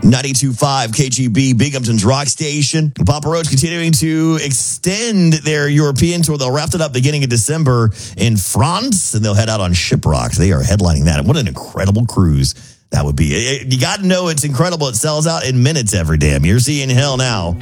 92.5 KGB, Binghamton's rock station. Papa Roach continuing to extend their European tour. They'll wrap it up beginning of December in France, and they'll head out on Shiprock. They are headlining that. And what an incredible cruise that would be. You got to know it's incredible. It sells out in minutes every damn year. See you in hell now.